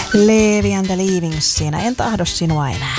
Levi and the Leavings siinä En tahdo sinua enää.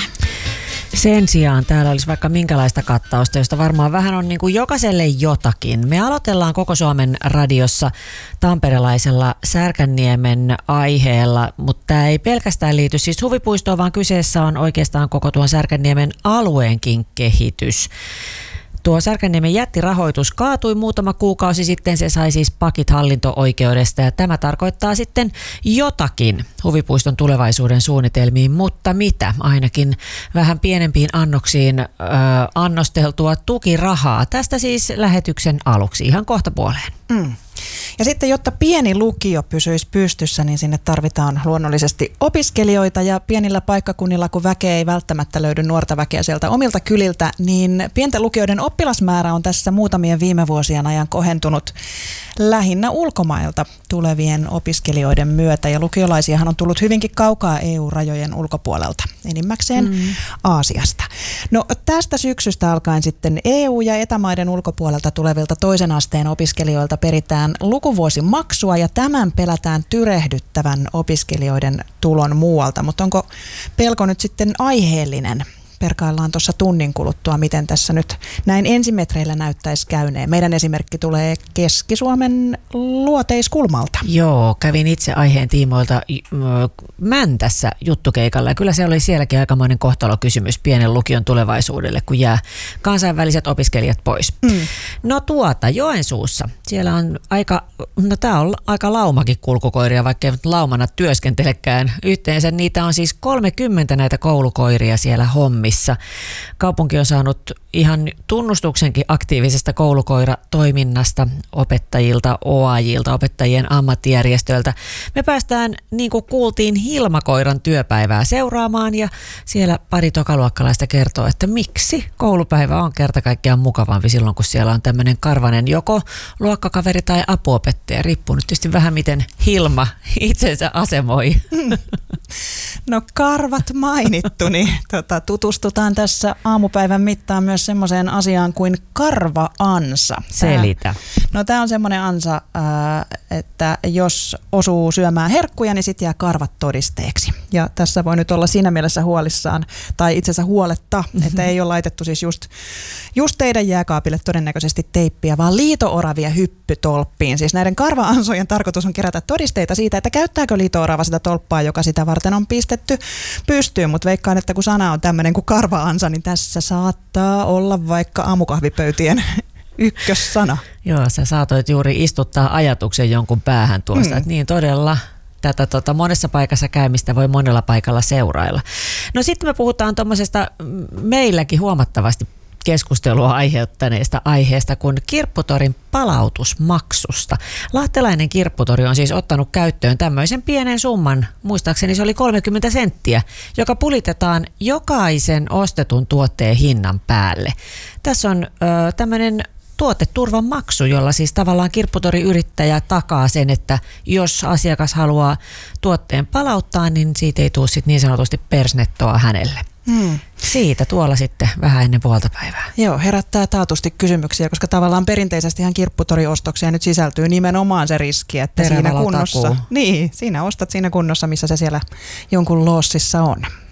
Sen sijaan täällä olisi vaikka minkälaista kattausta, josta varmaan vähän on niin kuin jokaiselle jotakin. Me aloitellaan Koko Suomen radiossa tamperelaisella Särkänniemen aiheella, mutta tämä ei pelkästään liity siis huvipuistoon, vaan kyseessä on oikeastaan koko tuon Särkänniemen alueenkin kehitys. Tuo Särkänniemen jättirahoitus kaatui muutama kuukausi sitten, se sai siis pakit hallinto-oikeudesta ja tämä tarkoittaa sitten jotakin huvipuiston tulevaisuuden suunnitelmiin, mutta mitä? Ainakin vähän pienempiin annoksiin annosteltua tukirahaa. Tästä siis lähetyksen aluksi ihan kohta puoleen. Ja sitten, jotta pieni lukio pysyisi pystyssä, niin sinne tarvitaan luonnollisesti opiskelijoita ja pienillä paikkakunnilla, kun väkeä ei välttämättä löydy nuorta väkeä sieltä omilta kyliltä, niin pienten lukioiden oppilasmäärä on tässä muutamien viime vuosien ajan kohentunut lähinnä ulkomailta tulevien opiskelijoiden myötä. Ja lukiolaisiahan on tullut hyvinkin kaukaa EU-rajojen ulkopuolelta, enimmäkseen Aasiasta. No tästä syksystä alkaen sitten EU- ja etämaiden ulkopuolelta tulevilta toisen asteen opiskelijoilta peritään lukuvuosimaksua ja tämän pelätään tyrehdyttävän opiskelijoiden tulon muualta. Mutta onko pelko nyt sitten aiheellinen? Perkaillaan tuossa tunnin kuluttua, miten tässä nyt näin ensimetreillä näyttäisi käyneen. Meidän esimerkki tulee Keski-Suomen Luoteiskulmalta. Joo, kävin itse aiheen tiimoilta Mäntässä juttukeikalla ja kyllä se oli sielläkin aikamoinen kohtalokysymys pienen lukion tulevaisuudelle, kun jää kansainväliset opiskelijat pois. No Joensuussa, siellä on tää on aika laumakin kulkukoiria, vaikka ei laumana työskentelekään. Yhteensä niitä on siis 30 näitä koulukoiria siellä hommissa. Kaupunki on saanut ihan tunnustuksenkin aktiivisesta koulukoiratoiminnasta opettajilta, OAJilta, opettajien ammattijärjestöiltä. Me päästään, niin kuin kuultiin, Hilmakoiran työpäivää seuraamaan ja siellä pari tokaluokkalaista kertoo, että miksi koulupäivä on kerta kaikkiaan mukavampi silloin, kun siellä on tämmöinen karvanen joko luokkakaveri tai apuopettaja. Riippuu nyt tietysti vähän, miten Hilma itsensä asemoi. No karvat mainittu, niin tutustutaan tässä aamupäivän mittaan myös semmoiseen asiaan kuin karva-ansa. Selitä. No tämä on semmoinen ansa, että jos osuu syömään herkkuja, niin sitten jää karvat todisteeksi. Ja tässä voi nyt olla siinä mielessä huolissaan, tai itse asiassa huoletta, että ei ole laitettu siis just teidän jääkaapille todennäköisesti teippiä, vaan liito-oravia hyppytolppiin. Siis näiden karva-ansojen tarkoitus on kerätä todisteita siitä, että käyttääkö liito-orava sitä tolppaa, joka sitä varten on pistetty pystyyn. Mutta veikkaan, että kun sana on tämmöinen kuin karva-ansa, niin tässä saattaa olla vaikka aamukahvipöytien ykkössana. Joo, sä saatoit juuri istuttaa ajatuksen jonkun päähän tuosta, että niin todella tätä monessa paikassa käymistä voi monella paikalla seurailla. No sitten me puhutaan tuommoisesta meilläkin huomattavasti keskustelua aiheuttaneesta aiheesta kuin Kirpputorin palautusmaksusta. Lahtelainen Kirpputori on siis ottanut käyttöön tämmöisen pienen summan, muistaakseni se oli 30 senttiä, joka pulitetaan jokaisen ostetun tuotteen hinnan päälle. Tässä on tämmöinen tuoteturvan maksu, jolla siis tavallaan Kirpputori-yrittäjä takaa sen, että jos asiakas haluaa tuotteen palauttaa, niin siitä ei tule sit niin sanotusti persnettoa hänelle. Siitä tuolla sitten vähän ennen puolta päivää. Joo, herättää taatusti kysymyksiä, koska tavallaan perinteisestihan Kirpputori-ostokseen nyt sisältyy nimenomaan se riski, että siinä kunnossa, siinä ostat siinä kunnossa, missä se siellä jonkun loossissa on.